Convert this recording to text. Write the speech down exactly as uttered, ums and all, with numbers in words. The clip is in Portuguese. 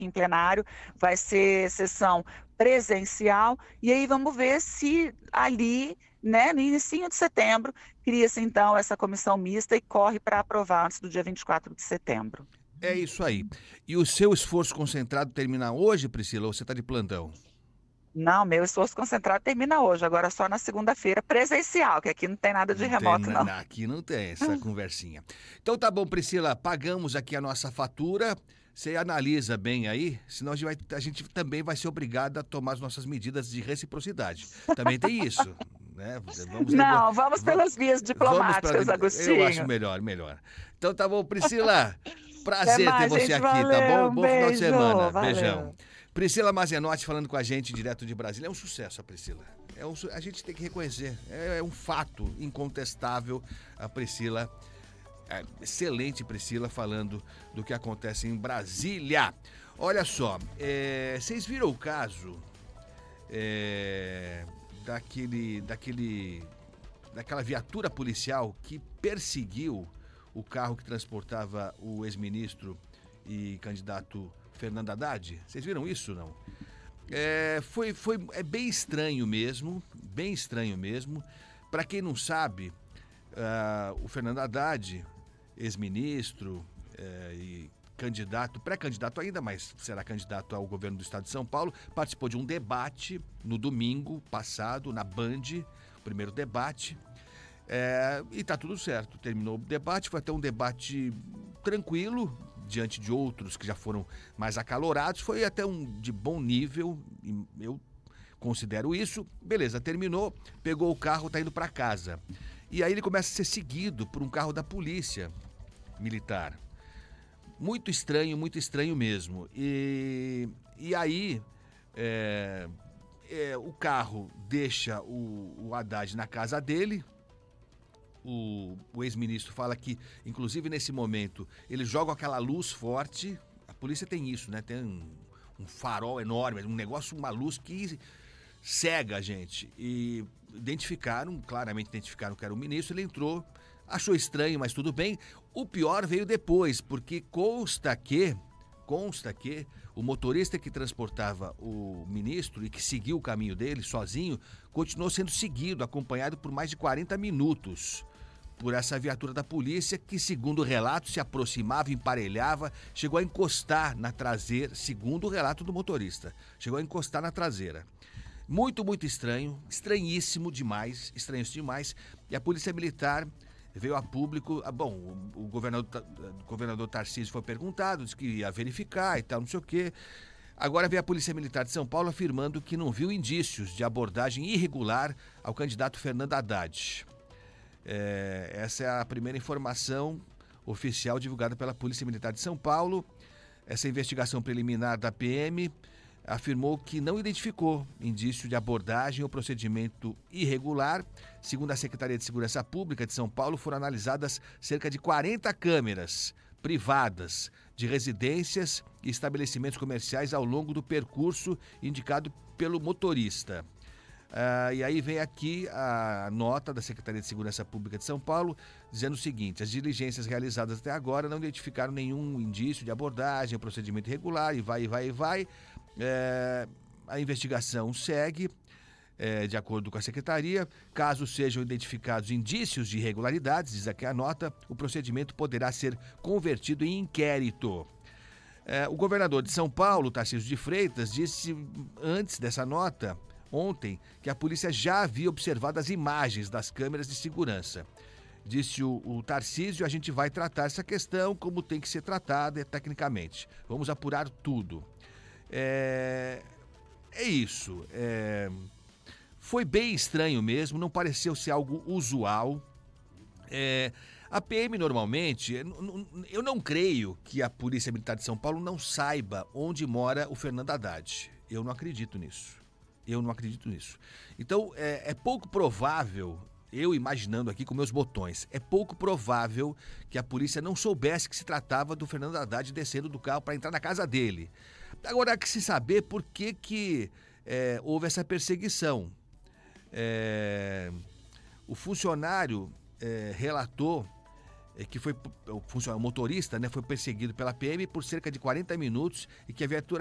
aqui em plenário, vai ser sessão presencial, e aí vamos ver se ali, né, no inicinho de setembro, cria-se então essa comissão mista e corre para aprovar antes do dia vinte e quatro de setembro. É isso aí. E o seu esforço concentrado termina hoje, Priscila, ou você está de plantão? Não, meu esforço concentrado termina hoje, agora só na segunda-feira presencial, que aqui não tem nada de Não tem, remoto, na- não. na- aqui não tem essa conversinha. Então tá bom, Priscila, pagamos aqui a nossa fatura. Você analisa bem aí, senão a gente, vai, a gente também vai ser obrigado a tomar as nossas medidas de reciprocidade. Também tem isso, né? Vamos nego... Não, vamos va- pelas vias Vamos para. diplomáticas, Eu acho Agostinho. melhor, melhor. Então tá bom, Priscila. Até Prazer ter mais, você gente. aqui, tá bom? Valeu. Um Bom final de beijo. semana. Beijão. Valeu. Priscila Mazenotti falando com a gente direto de Brasília. É um sucesso a Priscila. É um, su- a gente tem que reconhecer. É, é um fato incontestável a Priscila. É, excelente Priscila falando do que acontece em Brasília. Olha só, é, vocês viram o caso é, daquele, daquele, daquela viatura policial que perseguiu o carro que transportava o ex-ministro e candidato Fernando Haddad? Vocês viram isso, não? É, foi, foi, é bem estranho mesmo, bem estranho mesmo. Para quem não sabe, ah, o Fernando Haddad, ex-ministro eh, e candidato, pré-candidato ainda, mas será candidato ao governo do estado de São Paulo, participou de um debate no domingo passado, na Band, o primeiro debate, eh, e tá tudo certo. Terminou o debate, foi até um debate tranquilo, diante de outros que já foram mais acalorados, foi até um de bom nível, e eu considero isso. Beleza, terminou, pegou o carro, tá indo para casa. E aí ele começa a ser seguido por um carro da polícia militar. Muito estranho, muito estranho mesmo. E, e aí é, é, o carro deixa o, o Haddad na casa dele. O, o ex-ministro fala que, inclusive nesse momento, eles jogam aquela luz forte. A polícia tem isso, né? Tem um, um farol enorme, um negócio, uma luz que cega a gente. E identificaram, claramente identificaram que era o ministro, ele entrou, achou estranho, mas tudo bem. O pior veio depois, porque consta que, consta que o motorista que transportava o ministro e que seguiu o caminho dele sozinho, continuou sendo seguido, acompanhado por mais de quarenta minutos por essa viatura da polícia que, segundo o relato, se aproximava, emparelhava, chegou a encostar na traseira, segundo o relato do motorista, chegou a encostar na traseira. Muito, muito estranho, estranhíssimo demais, estranhíssimo demais. E a Polícia Militar veio a público, ah, bom, o, o governador, o governador Tarcísio foi perguntado, disse que ia verificar e tal, não sei o quê. Agora veio a Polícia Militar de São Paulo afirmando que não viu indícios de abordagem irregular ao candidato Fernando Haddad. É, essa é a primeira informação oficial divulgada pela Polícia Militar de São Paulo. Essa investigação preliminar da P M afirmou que não identificou indício de abordagem ou procedimento irregular. Segundo a Secretaria de Segurança Pública de São Paulo, foram analisadas cerca de quarenta câmeras privadas de residências e estabelecimentos comerciais ao longo do percurso indicado pelo motorista. Ah, e aí vem aqui a nota da Secretaria de Segurança Pública de São Paulo, dizendo o seguinte: as diligências realizadas até agora não identificaram nenhum indício de abordagem, procedimento irregular, e vai, e vai, e vai. É, a investigação segue, é, de acordo com a Secretaria. Caso sejam identificados indícios de irregularidades, diz aqui a nota, o procedimento poderá ser convertido em inquérito. É, o governador de São Paulo, Tarcísio de Freitas, disse antes dessa nota, ontem, que a polícia já havia observado as imagens das câmeras de segurança. Disse o, o Tarcísio: a gente vai tratar essa questão como tem que ser tratada tecnicamente. Vamos apurar tudo. É, é isso. É, foi bem estranho mesmo, não pareceu ser algo usual. É, a P M normalmente, eu não creio que a Polícia Militar de São Paulo não saiba onde mora o Fernando Haddad. Eu não acredito nisso. Eu não acredito nisso. Então, é, é pouco provável, eu imaginando aqui com meus botões, é pouco provável que a polícia não soubesse que se tratava do Fernando Haddad descendo do carro para entrar na casa dele. Agora, há que se saber por que, que é, houve essa perseguição. É, o funcionário é, relatou é que foi o funcionário, o motorista, né, foi perseguido pela P M por cerca de quarenta minutos e que a viatura